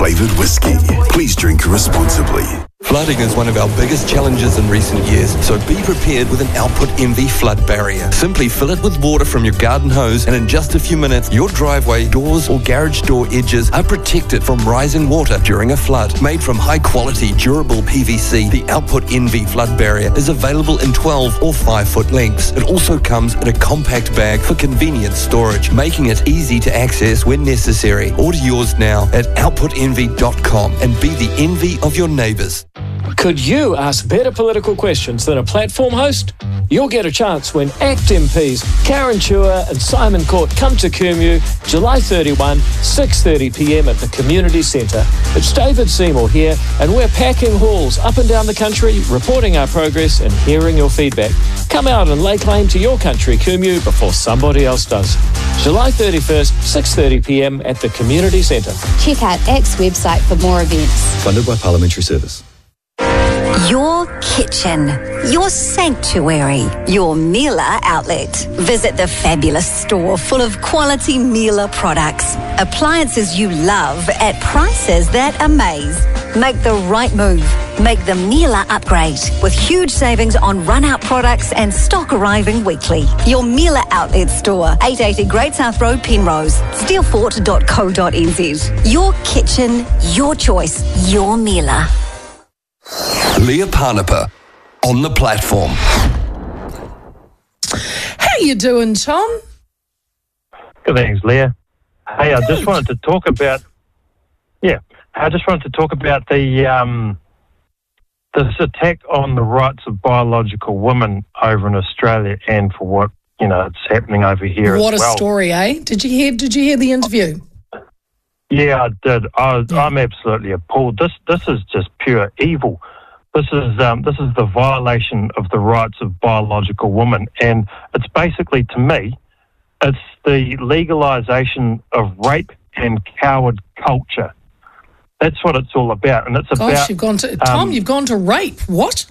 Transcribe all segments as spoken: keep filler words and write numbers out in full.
Flavoured whiskey. Please drink responsibly. Flooding is one of our biggest challenges in recent years, so be prepared with an Output Envy flood barrier. Simply fill it with water from your garden hose, and in just a few minutes, your driveway, doors or garage door edges are protected from rising water during a flood. Made from high-quality, durable P V C, the Output Envy flood barrier is available in twelve or five foot lengths. It also comes in a compact bag for convenient storage, making it easy to access when necessary. Order yours now at output envy dot com and be the envy of your neighbours. Could you ask better political questions than a platform host? You'll get a chance when ACT M Ps Karen Chua and Simon Court come to Kumeu July thirty-first, six thirty p m at the Community Centre. It's David Seymour here, and we're packing halls up and down the country, reporting our progress and hearing your feedback. Come out and lay claim to your country, Kumeu, before somebody else does. July thirty-first, six thirty p m at the Community Centre. Check out ACT's website for more events. Funded by Parliamentary Service. Your kitchen, your sanctuary, your Miele outlet. Visit the fabulous store full of quality Miele products. Appliances you love at prices that amaze. Make the right move. Make the Miele upgrade with huge savings on run-out products and stock arriving weekly. Your Miele outlet store, eight eighty Great South Road, Penrose, steelfort dot co dot n z. Your kitchen, your choice, your Miele. Leah Parnapa on the platform. How you doing, Tom? Good thanks, Leah. Hey, I just wanted to talk about, yeah, I just wanted to talk about the um, this attack on the rights of biological women over in Australia, and for what, you know, it's happening over here What as a well. story, eh? Did you hear? Did you hear the interview? Yeah, I did. I was, Yeah. I'm absolutely appalled. This this is just pure evil. This is um, this is the violation of the rights of biological women, and it's basically, to me, it's the legalisation of rape and coward culture. That's what it's all about, and it's Gosh, about. you've gone to Tom. um, You've gone to rape. What?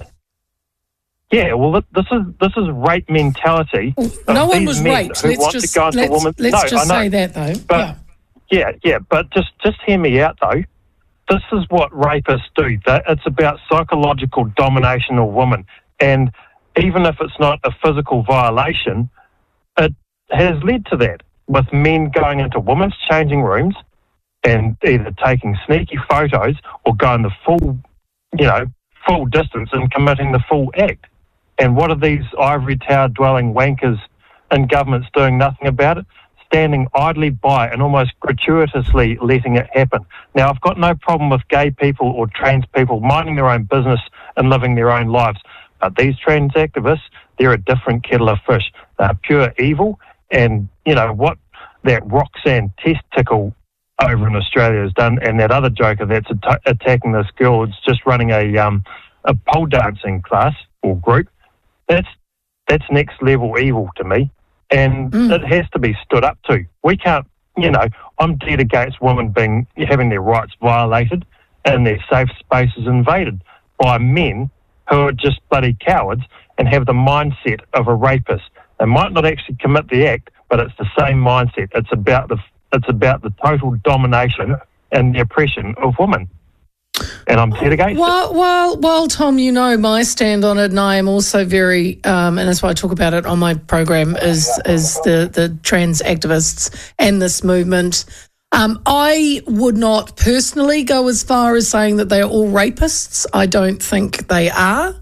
Yeah, well, th- this is this is rape mentality. Well, of no one these was men raped. who Let's want just to go into let's, a woman. let's no, just I know. say that though. But, yeah. Yeah, yeah, but just just hear me out though. This is what rapists do. That it's about psychological domination of women, and even if it's not a physical violation, it has led to that, with men going into women's changing rooms and either taking sneaky photos or going the full, you know, full distance and committing the full act. And what are these ivory tower dwelling wankers in governments doing nothing about it? Standing idly by and almost gratuitously letting it happen. Now, I've got no problem with gay people or trans people minding their own business and living their own lives. But these trans activists, they're a different kettle of fish. They're pure evil. And, you know, what that Roxanne Testicle over in Australia has done, and that other joker that's at- attacking this girl, it's just running a um, a pole dancing class or group, that's that's next level evil to me. And Mm. it has to be stood up to. We can't, you know, I'm dead against women being having their rights violated and their safe spaces invaded by men who are just bloody cowards and have the mindset of a rapist. They might not actually commit the act, but it's the same mindset. It's about the it's about the total domination and the oppression of women. And I'm dead against Well, it. well, well, Tom, you know my stand on it, and I am also very, um, and that's why I talk about it on my program, is is the the trans activists and this movement. Um, I would not personally go as far as saying that they are all rapists. I don't think they are.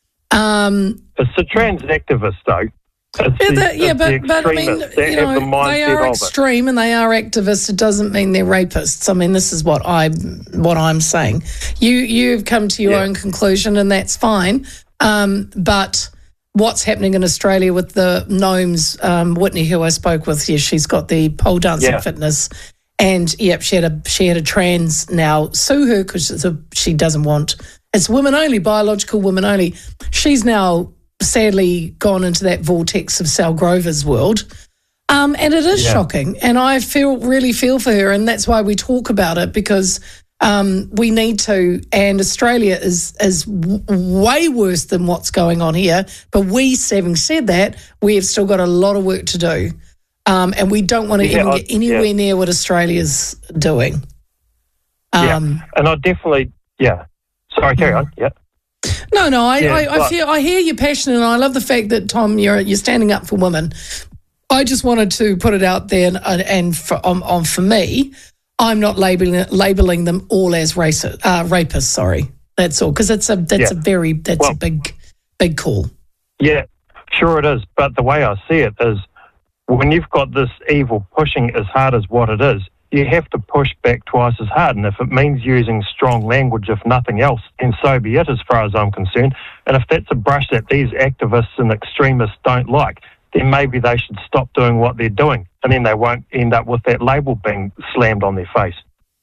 Um, It's the trans activists, though. It's yeah, the, the, yeah it's but, the but I mean, extremists that you have know, the they mindset are of it. extreme and they are activists. It doesn't mean they're rapists. I mean, this is what I what I'm saying. You you've come to your Yeah. own conclusion, and that's fine. Um, but what's happening in Australia with the gnomes? Um, Whitney, who I spoke with, yeah, she's got the pole dancing Yeah. fitness, and yep, she had a she had a trans now sue her because she doesn't want it's women only, biological women only. She's now sadly gone into that vortex of Sal Grover's world. Um, and it is Yeah. shocking. And I feel really feel for her. And that's why we talk about it, because um, we need to. And Australia is, is w- way worse than what's going on here. But we, having said that, we have still got a lot of work to do. Um, and we don't want to Yeah, even I- get anywhere yeah. near what Australia's doing. Um, yeah, and I definitely, yeah. Sorry, carry on. Yeah. No, no, I, Yeah, I, I but- feel I hear your passion, and I love the fact that Tom, you're you're standing up for women. I just wanted to put it out there, and, and for, on, on for me, I'm not labeling labeling them all as racist, uh, rapists. Sorry, that's all, because it's a that's Yeah. a very that's Well- a big big call. Yeah, sure it is. But the way I see it is when you've got this evil pushing as hard as what it is, you have to push back twice as hard. And if it means using strong language, if nothing else, then so be it as far as I'm concerned. And if that's a brush that these activists and extremists don't like, then maybe they should stop doing what they're doing. And then they won't end up with that label being slammed on their face.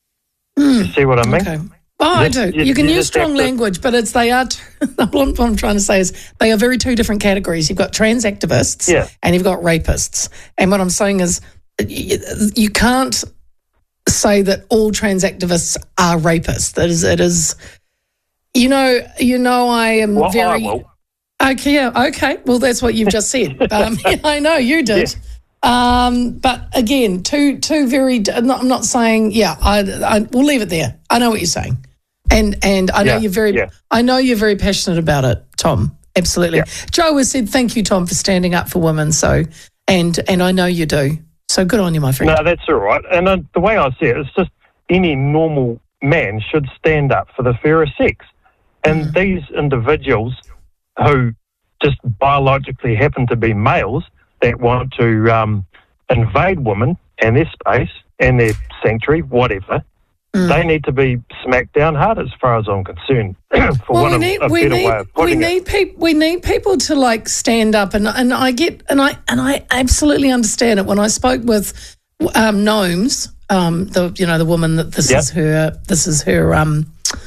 You see what I mean? Okay. Oh, I Just- do. you- You can you use just have strong to- language, but it's they are. T- what I'm trying to say is they are very two different categories. You've got trans activists, Yeah. and you've got rapists. And what I'm saying is, you, you can't say that all trans activists are rapists. That is, it is. You know, you know, I am Well, I very. will. Okay, yeah, okay. Well, that's what you've just said. Um, I know you did. Um, but again, two two very. I'm not, I'm not saying. Yeah, I, I. We'll leave it there. I know what you're saying, and and I know Yeah, you're very. yeah. I know you're very passionate about it, Tom. Absolutely. Yeah. Joe has said thank you, Tom, for standing up for women. So, and and I know you do. So good on you, my friend. No, that's all right. And uh, the way I see it, it's just any normal man should stand up for the fairer sex. And Mm. these individuals who just biologically happen to be males that want to um, invade women and their space and their sanctuary, whatever, Mm. they need to be smacked down hard as far as I'm concerned, for Well, one we of need a we better need way of we putting it. need people we need people to like stand up, and and I get and I and I absolutely understand it. When I spoke with um, Gnomes, um, the you know the woman that this Yep. is her this is her um,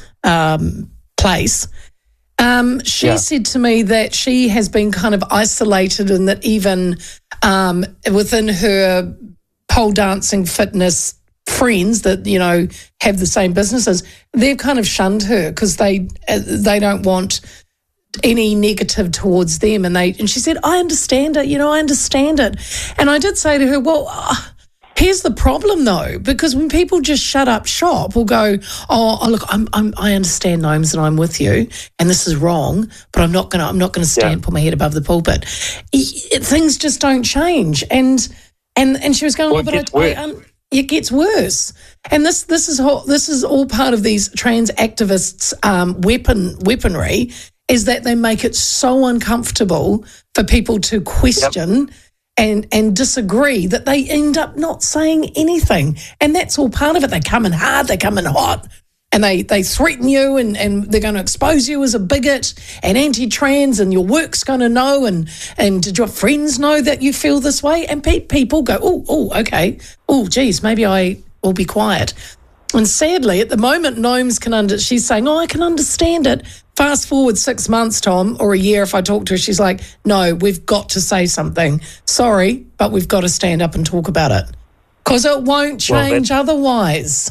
um, place. Um, she Yeah. said to me that she has been kind of isolated, and that even um, within her pole dancing fitness friends that you know have the same businesses, they've kind of shunned her because they uh, they don't want any negative towards them. And they and she said, I understand it, you know, I understand it. And I did say to her, well, uh, here's the problem though, because when people just shut up shop or go, oh, oh look, I'm, I'm I understand, Gnomes, and I'm with you, and this is wrong, but I'm not gonna I'm not gonna stand Yeah. put my head above the pulpit. It, it, things just don't change. And and and she was going, Well, oh, it but gets I, I worse. um, it gets worse, and this this is all, this is all part of these trans activists' um, weapon weaponry, is that they make it so uncomfortable for people to question and and disagree that they end up not saying anything, and that's all part of it. They come in hard, they come in hot, and they they threaten you, and, and they're going to expose you as a bigot and anti-trans, and your work's going to know, and and did your friends know that you feel this way? And pe- people go, oh, oh, okay, oh, geez, maybe I will be quiet. And sadly, at the moment, Gnomes can under. She's saying, oh, I can understand it. Fast forward six months, Tom, or a year, if I talk to her, she's like, no, we've got to say something. Sorry, but we've got to stand up and talk about it, because it won't Well, change that's- otherwise.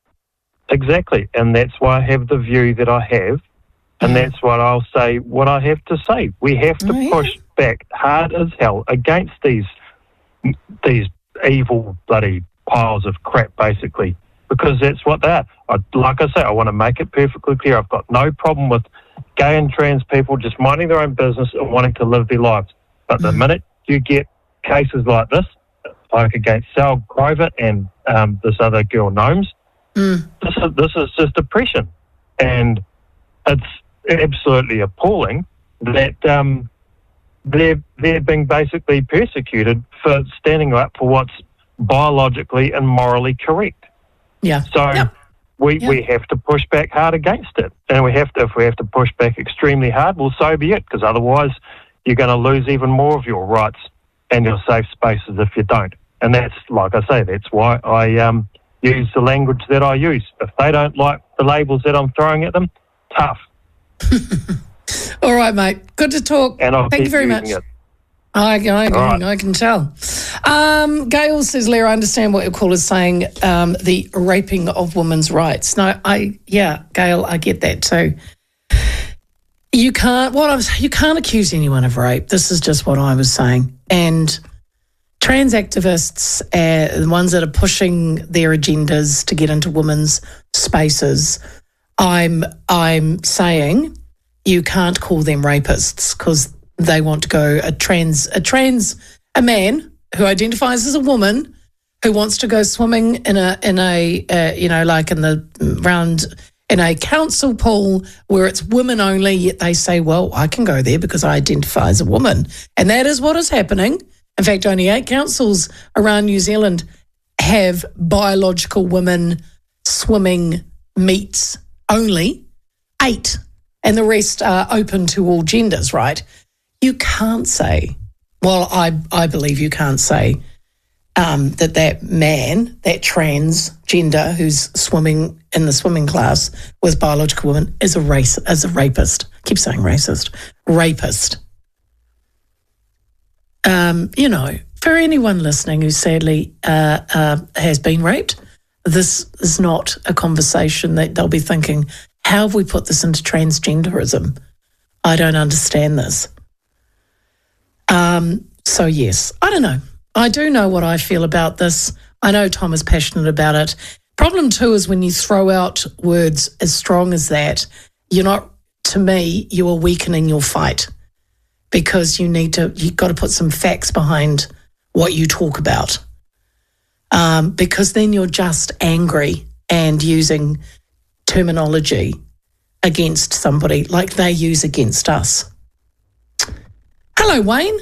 Exactly, and that's why I have the view that I have, and that's what I'll say, what I have to say. We have to Oh, yeah. push back hard as hell against these these evil bloody piles of crap, basically, because that's what they are. I, like I say, I want to make it perfectly clear. I've got no problem with gay and trans people just minding their own business and wanting to live their lives. But the minute you get cases like this, like against Sal Grover and um, this other girl, Gnomes, Mm. this is this is just oppression, and it's absolutely appalling that um, they're they're being basically persecuted for standing up for what's biologically and morally correct. Yeah. So Yeah. we Yeah. we have to push back hard against it, and we have to if we have to push back extremely hard, well, so be it, because otherwise you're going to lose even more of your rights and your safe spaces if you don't. And that's, like I say, that's why I um. use the language that I use. If they don't like the labels that I'm throwing at them, tough. All right, mate. Good to talk. And I'll Thank keep you very much. using it. I, I, All right. I can tell. Um, Gail says, Leah, I understand what your call is saying, um, the raping of women's rights. No, I, yeah, Gail, I get that too. You can't, what I was, you can't accuse anyone of rape. This is just what I was saying. And trans activists, uh, the ones that are pushing their agendas to get into women's spaces, I'm I'm saying you can't call them rapists because they want to go a trans a trans a man who identifies as a woman who wants to go swimming in a in a uh, you know like in the round in a council pool where it's women only, yet they say, well, I can go there because I identify as a woman, and that is what is happening. In fact, only eight councils around New Zealand have biological women swimming meets only, eight, and the rest are open to all genders, right? You can't say, well, I, I believe you can't say um, that that man, that transgender who's swimming in the swimming class with biological women is a race, is a rapist. I keep saying racist, rapist. Um, you know, for anyone listening who sadly uh, uh, has been raped, this is not a conversation that they'll be thinking, how have we put this into transgenderism? I don't understand this. Um, so, yes, I don't know. I do know what I feel about this. I know Tom is passionate about it. Problem two is when you throw out words as strong as that, you're not, to me, you are weakening your fight. Because you need to, you've got to put some facts behind what you talk about. Um, because then you're just angry and using terminology against somebody like they use against us. Hello, Wayne.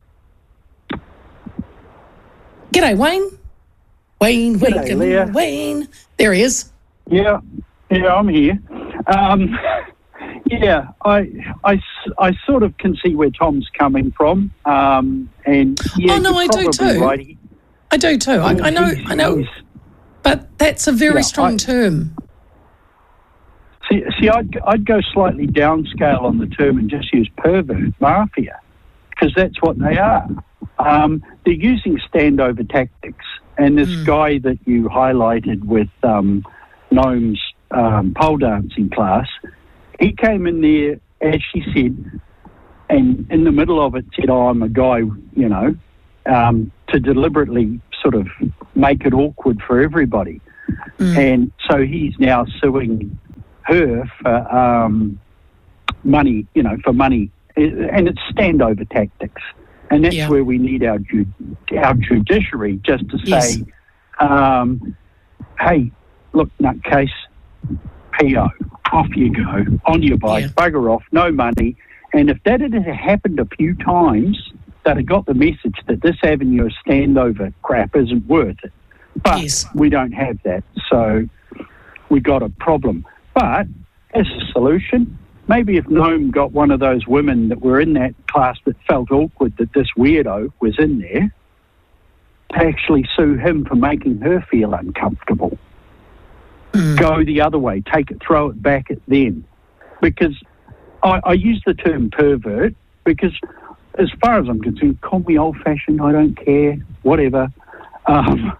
G'day, Wayne. Wayne, Wayne, G'day, Leah. Wayne. There he is. Yeah, yeah, I'm here. Um, Yeah, I, I, I sort of can see where Tom's coming from, um, and yeah, oh no, I do too. Right. He, I do too. I, I know, I know, but that's a very yeah, strong I, term. See, see, I'd I'd go slightly downscale on the term and just use pervert mafia, because that's what they are. Um, they're using standover tactics, and this mm. guy that you highlighted with um, Noam's um, pole dancing class. He came in there, as she said, and in the middle of it said, oh, I'm a guy, you know, um, to deliberately sort of make it awkward for everybody. Mm. And so he's now suing her for um, money, you know, for money. And it's standover tactics. And that's yeah. where we need our, ju- our judiciary just to say, yes. um, hey, look, nutcase, P O. Off you go, on your bike, yeah. bugger off, no money. And if that had happened a few times, they'd have got the message that this avenue of standover crap isn't worth it. But yes. we don't have that, so we got a problem. But as a solution, maybe if Noam got one of those women that were in that class that felt awkward that this weirdo was in there, to actually sue him for making her feel uncomfortable. Mm. Go the other way, take it, throw it back at them. Because I, I use the term pervert because as far as I'm concerned, call me old-fashioned, I don't care, whatever. Um,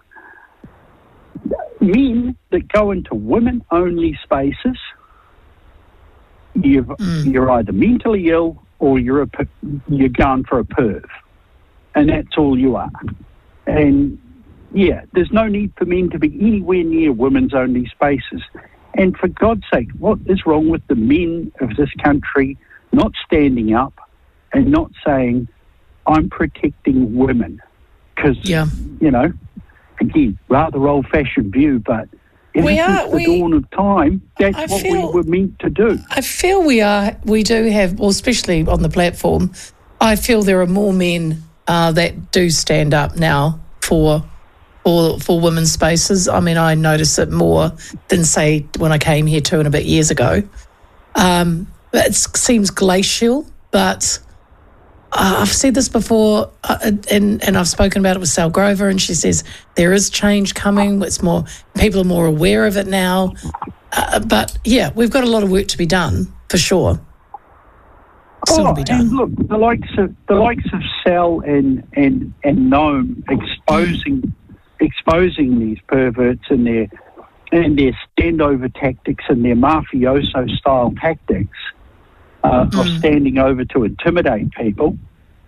men that go into women-only spaces, you've, mm. you're either mentally ill or you're, a, you're going for a perv. And that's all you are. And yeah, there's no need for men to be anywhere near women's only spaces. And for God's sake, what is wrong with the men of this country not standing up and not saying, I'm protecting women? Because, yeah. you know, again, rather old-fashioned view, but we are, the we, dawn of time, that's I what feel, we were meant to do. I feel we are, we do have, well, especially on the platform, I feel there are more men uh, that do stand up now for for for women's spaces. I mean, I notice it more than, say, when I came here two and a bit years ago. Um, it seems glacial, but uh, I've said this before, uh, and, and I've spoken about it with Sal Grover, and she says there is change coming. It's more, people are more aware of it now. Uh, but, yeah, we've got a lot of work to be done, for sure. Still oh, to be done. And look, the likes of the likes of Sal and and and Noam exposing exposing these perverts and their and their standover tactics and their mafioso style tactics uh, mm. of standing over to intimidate people.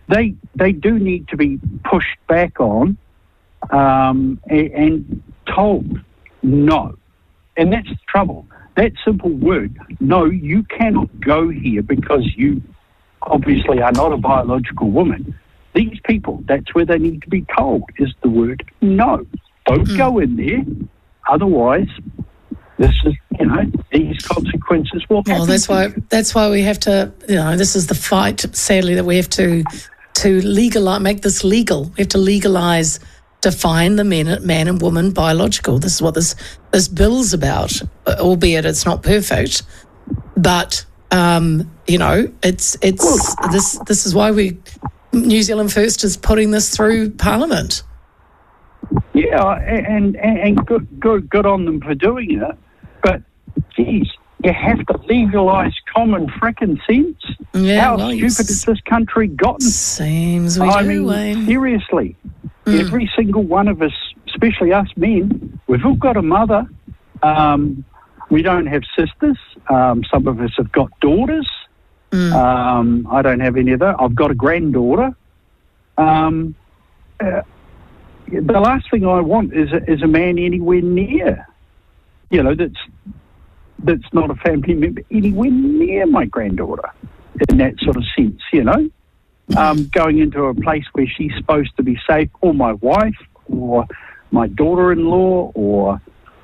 they they do need to be pushed back on um, and, and told no. And that's the trouble. That simple word, no, you cannot go here because you obviously are not a biological woman. These people, that's where they need to be told, is the word no. Don't mm. go in there. Otherwise, this is, you know, these consequences will happen. Well, that's why that's why we have to, you know, this is the fight, sadly, that we have to to legalize, make this legal. We have to legalise, define the man, man and woman biological. This is what this this bill's about, albeit it's not perfect. But um, you know, it's it's this this is why we New Zealand First is putting this through Parliament. Yeah, and and, and good good good on them for doing it. But geez, you have to legalise common frickin' sense. Yeah, How well, stupid has this country gotten? Seems we I do, mean, Wayne. seriously. Mm. Every single one of us, especially us men, we've all got a mother. Um, we don't have sisters. Um, some of us have got daughters. Mm. Um, I don't have any of that. I've got a granddaughter. Um, uh, the last thing I want is a, is a man anywhere near, you know, that's that's not a family member anywhere near my granddaughter in that sort of sense, you know. Um, going into a place where she's supposed to be safe, or my wife, or my daughter-in-law, or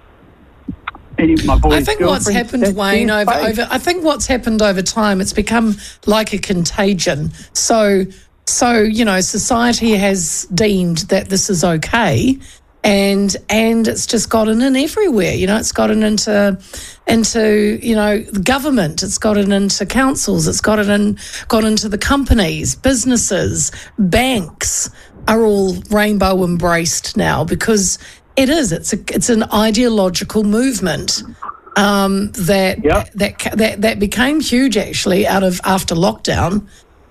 any of my boys' I think what's happened, that's Wayne, over, over I think what's happened over time, it's become like a contagion. So, so you know, society has deemed that this is okay, and and it's just gotten in everywhere. You know, it's gotten into into you know government. It's gotten into councils. It's gotten in got into the companies, businesses, banks are all rainbow embraced now because it is. It's a it's an ideological movement um, that, yep. that that that became huge actually out of after lockdown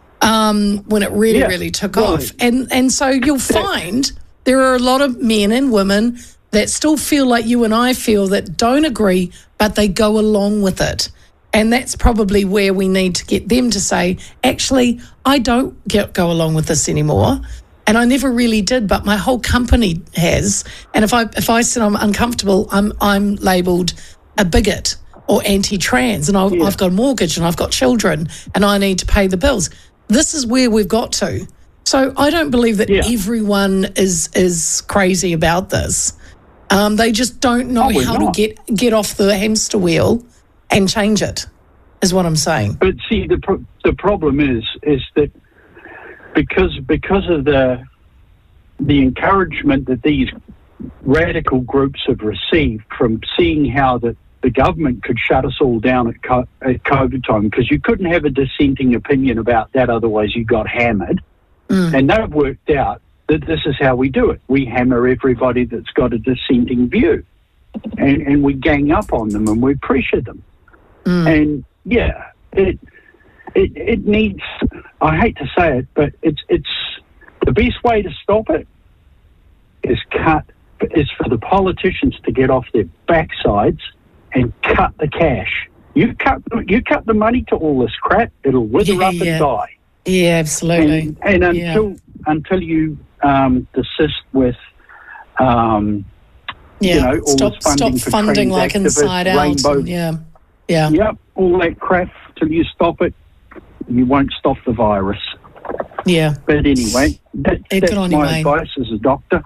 um, when it really yeah, really took well, off. And and so you'll find there are a lot of men and women that still feel like you and I feel that don't agree, but they go along with it. And that's probably where we need to get them to say, actually, I don't get, go along with this anymore. And I never really did, but my whole company has. And if I if I said I'm uncomfortable, I'm I'm labelled a bigot or anti-trans, and I, yeah. I've got a mortgage and I've got children and I need to pay the bills. This is where we've got to. So I don't believe that yeah. everyone is is crazy about this. Um, they just don't know oh, how not. to get get off the hamster wheel and change it, is what I'm saying. But see, the pro- the problem is is that because because of the the encouragement that these radical groups have received from seeing how the, the government could shut us all down at, co- at COVID time, because you couldn't have a dissenting opinion about that, otherwise you got hammered. Mm. And they've worked out that this is how we do it. We hammer everybody that's got a dissenting view, and, and we gang up on them and we pressure them. Mm. And yeah, it, it it needs. I hate to say it, but it's it's the best way to stop it is cut is for the politicians to get off their backsides and cut the cash. You cut you cut the money to all this crap, it'll wither yeah, up yeah. and die. Yeah, absolutely. And, and until yeah. until you um, desist with, um, yeah. you know, all stop, this funding stop for funding like trans Inside activists, Out. rainbow, And, yeah, yeah, yep, all that crap. Till you stop it, you won't stop the virus. Yeah. But anyway, that, yeah, that's on my you, advice as a doctor.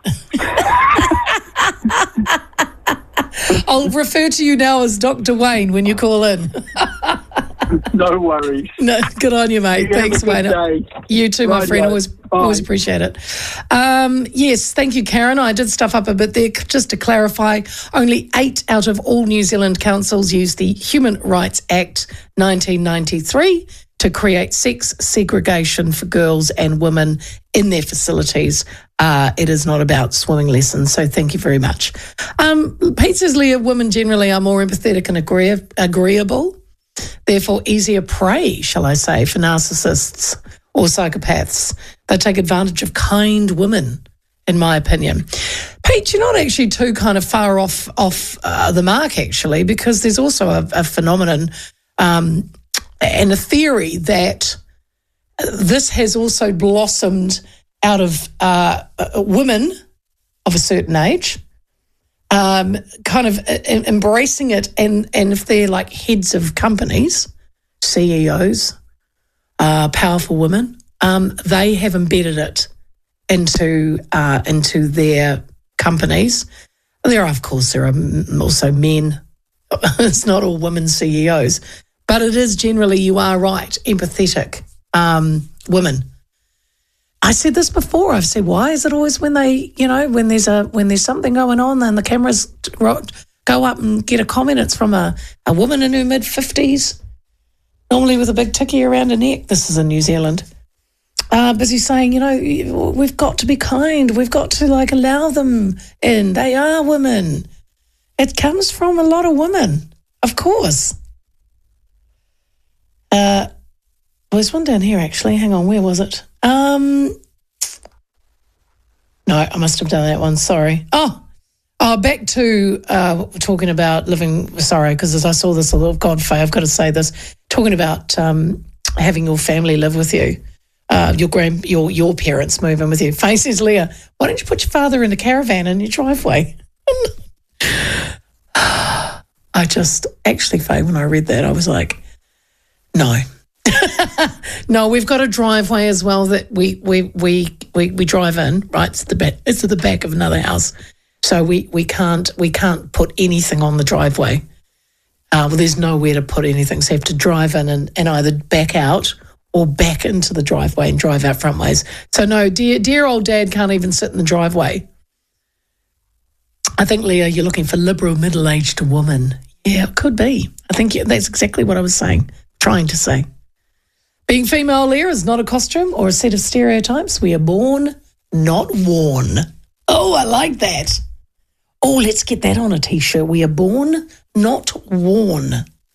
I'll refer to you now as Doctor Wayne when you call in. No worries. No, good on you, mate. You Thanks, Wayne. Day. You too, my right, friend. Right. Always, Bye. always appreciate it. Um, yes, thank you, Karen. I did stuff up a bit there. Just to clarify, only eight out of all New Zealand councils use the Human Rights Act nineteen ninety-three to create sex segregation for girls and women in their facilities. Uh, it is not about swimming lessons, so thank you very much. Um, Pete says, Leah, women generally are more empathetic and agree- agreeable, therefore easier prey, shall I say, for narcissists or psychopaths. They take advantage of kind women, in my opinion. Pete, you're not actually too kind of far off off uh, the mark, actually, because there's also a, a phenomenon um, and a theory that this has also blossomed out of uh, women of a certain age, um, kind of uh, embracing it, and, and if they're like heads of companies, C E Os, uh, powerful women, um, they have embedded it into uh, into their companies. There are, of course, there are also men. It's not all women C E Os, but it is generally, you are right, empathetic um, women. I said this before. I've said, why is it always when they, you know, when there's a when there's something going on and the cameras go up and get a comment, it's from a, a woman in her mid fifties, normally with a big ticky around her neck. This is in New Zealand. Uh, busy saying, you know, we've got to be kind. We've got to, like, allow them in. They are women. It comes from a lot of women, of course. Uh, there's one down here, actually. Hang on, where was it? Um, no, I must have done that one. Sorry. Oh, oh back to uh, talking about living. Sorry, because as I saw this, oh, God, Faye, I've got to say this. Talking about um, having your family live with you. Uh, your grand, your your parents move in with you. Faye says, Leah, why don't you put your father in a caravan in your driveway? I just, actually, Faye, when I read that, I was like, no. No, we've got a driveway as well that we we we we, we drive in, right? It's the back, it's at the back of another house. So we, we can't we can't put anything on the driveway. Uh, well, there's nowhere to put anything. So you have to drive in and, and either back out or back into the driveway and drive out front ways. So no, dear dear old dad can't even sit in the driveway. I think, Leah, you're looking for liberal middle-aged woman. Yeah, it could be. I think that's exactly what I was saying, trying to say. Being female, Leah, is not a costume or a set of stereotypes. We are born, not worn. Oh, I like that. Oh, let's get that on a T-shirt. We are born, not worn.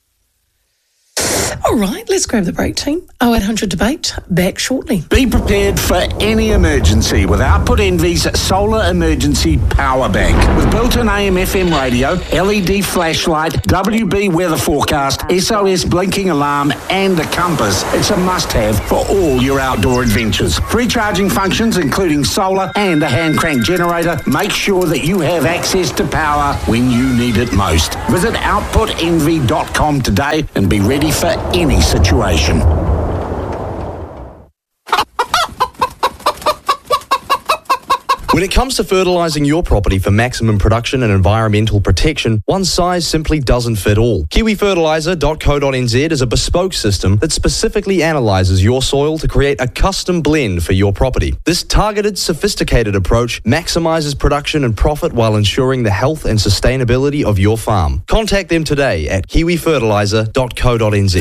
All right, let's grab the break, team. oh eight hundred debate, back shortly. Be prepared for any emergency with Output Envy's Solar Emergency Power Bank. With built-in A M F M radio, L E D flashlight, W B weather forecast, S O S blinking alarm, and a compass, it's a must-have for all your outdoor adventures. Free charging functions, including solar and a hand-crank generator, make sure that you have access to power when you need it most. Visit output envy dot com today and be ready for any situation. When it comes to fertilising your property for maximum production and environmental protection, one size simply doesn't fit all. kiwi fertiliser dot co dot n z is a bespoke system that specifically analyses your soil to create a custom blend for your property. This targeted, sophisticated approach maximises production and profit while ensuring the health and sustainability of your farm. Contact them today at kiwi fertiliser dot co dot n z.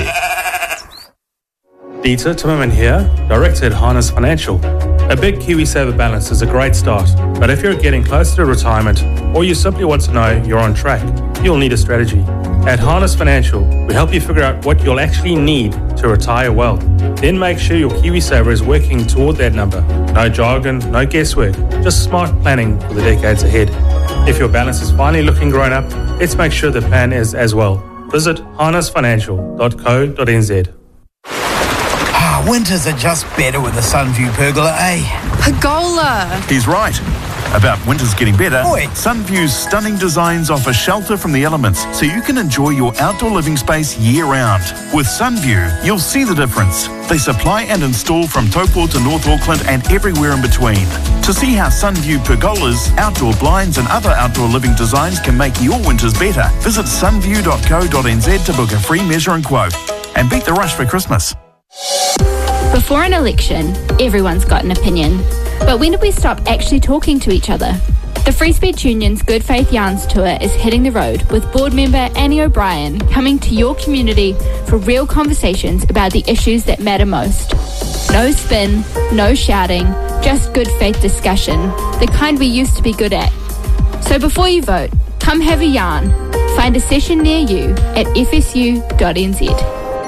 Dieter Timmerman here, Director at Harness Financial. A big KiwiSaver balance is a great start, but if you're getting closer to retirement or you simply want to know you're on track, you'll need a strategy. At Harness Financial, we help you figure out what you'll actually need to retire well. Then make sure your KiwiSaver is working toward that number. No jargon, no guesswork, just smart planning for the decades ahead. If your balance is finally looking grown up, let's make sure the plan is as well. Visit harness financial dot co dot n z. Winters are just better with a Sunview pergola, eh? Pergola! He's right. About winters getting better, Oi. Sunview's stunning designs offer shelter from the elements so you can enjoy your outdoor living space year-round. With Sunview, you'll see the difference. They supply and install from Taupo to North Auckland and everywhere in between. To see how Sunview pergolas, outdoor blinds and other outdoor living designs can make your winters better, visit sunview dot co dot n z to book a free measure and quote. And beat the rush for Christmas. Before an election, everyone's got an opinion. But when did we stop actually talking to each other? The Free Speech Union's Good Faith Yarns Tour is hitting the road with board member Annie O'Brien coming to your community for real conversations about the issues that matter most. No spin, no shouting, just good faith discussion, the kind we used to be good at. So before you vote, come have a yarn. Find a session near you at f s u dot n z.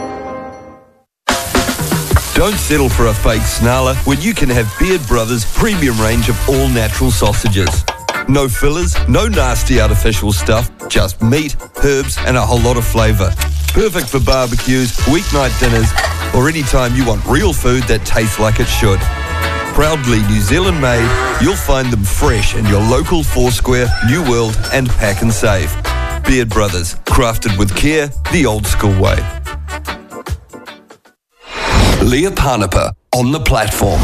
Don't settle for a fake snarler when you can have Beard Brothers' premium range of all-natural sausages. No fillers, no nasty artificial stuff, just meat, herbs and a whole lot of flavour. Perfect for barbecues, weeknight dinners, or any time you want real food that tastes like it should. Proudly New Zealand made, you'll find them fresh in your local Foursquare, New World and Pack and Save. Beard Brothers, crafted with care, the old school way. Leah Parnapa on the platform.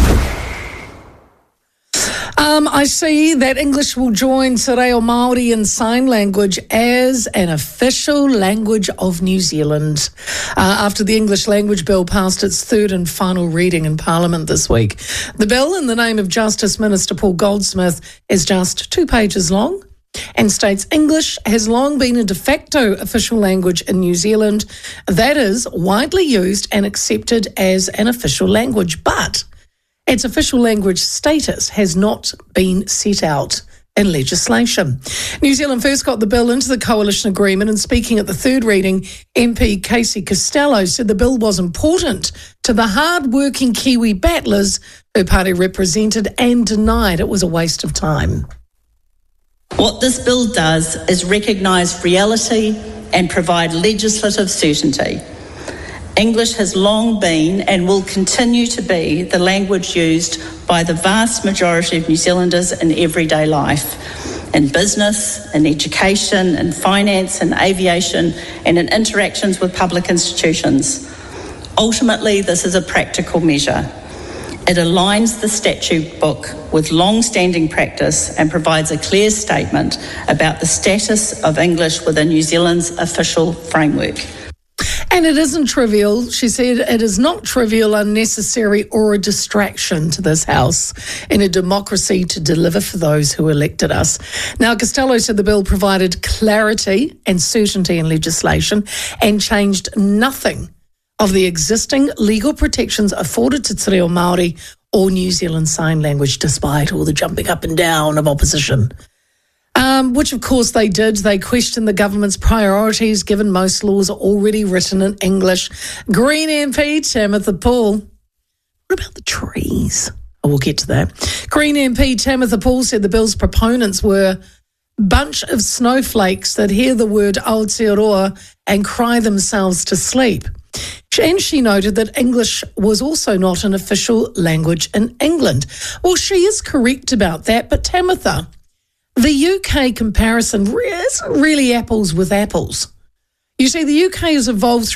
Um, I see that English will join Te Reo Māori and Sign Language as an official language of New Zealand uh, after the English Language Bill passed its third and final reading in Parliament this week. The bill, in the name of Justice Minister Paul Goldsmith, is just two pages long and states English has long been a de facto official language in New Zealand, that is, widely used and accepted as an official language, but its official language status has not been set out in legislation. New Zealand first got the bill into the coalition agreement, and speaking at the third reading, M P Casey Costello said the bill was important to the hard-working Kiwi battlers her party represented and denied it was a waste of time. What this bill does is recognise reality and provide legislative certainty. English has long been and will continue to be the language used by the vast majority of New Zealanders in everyday life, in business, in education, in finance, in aviation, and in interactions with public institutions. Ultimately, this is a practical measure. It aligns the statute book with long-standing practice and provides a clear statement about the status of English within New Zealand's official framework. And it isn't trivial. She said it is not trivial, unnecessary, or a distraction to this House in a democracy to deliver for those who elected us. Now, Costello said the bill provided clarity and certainty in legislation and changed nothing of the existing legal protections afforded to Te Reo Māori or New Zealand Sign Language, despite all the jumping up and down of opposition. Um, which, of course, they did. They questioned the government's priorities, given most laws are already written in English. Green M P Tamitha Paul. What about the trees? Oh, we'll get to that. Green M P Tamitha Paul said the bill's proponents were a bunch of snowflakes that hear the word Aotearoa and cry themselves to sleep. And she noted that English was also not an official language in England. Well, she is correct about that, but Tamitha, the U K comparison isn't really apples with apples. You see, the U K has evolved